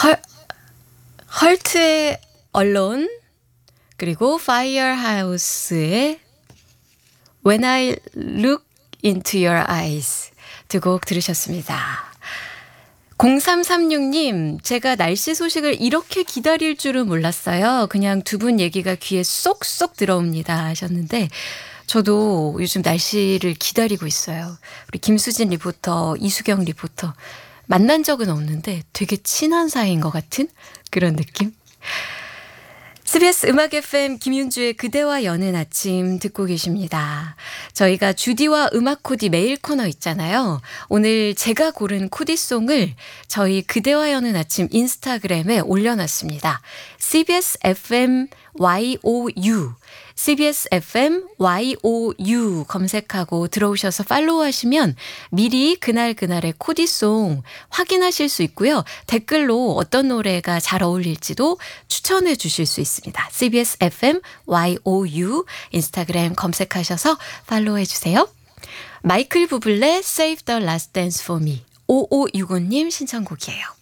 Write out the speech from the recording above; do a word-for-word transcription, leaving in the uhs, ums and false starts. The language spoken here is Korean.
헐, 헐트의 Alone, 그리고 Firehouse의 When I Look Into Your Eyes 두 곡 들으셨습니다. 공삼삼육 님, 제가 날씨 소식을 이렇게 기다릴 줄은 몰랐어요. 그냥 두 분 얘기가 귀에 쏙쏙 들어옵니다 하셨는데, 저도 요즘 날씨를 기다리고 있어요. 우리 김수진 리포터, 이수경 리포터 만난 적은 없는데 되게 친한 사이인 것 같은 그런 느낌? 씨비에스 음악 에프엠 김윤주의 그대와 여는 아침 듣고 계십니다. 저희가 주디와 음악 코디 메일 코너 있잖아요. 오늘 제가 고른 코디송을 저희 그대와 여는 아침 인스타그램에 올려놨습니다. 씨비에스 에프엠 와이오유 씨비에스 에프엠 와이오유 검색하고 들어오셔서 팔로우하시면 미리 그날 그날의 코디송 확인하실 수 있고요. 댓글로 어떤 노래가 잘 어울릴지도 추천해 주실 수 있습니다. 씨비에스 에프엠 와이오유 인스타그램 검색하셔서 팔로우해 주세요. 마이클 부블레 Save the Last Dance for Me 오오육오 님 신청곡이에요.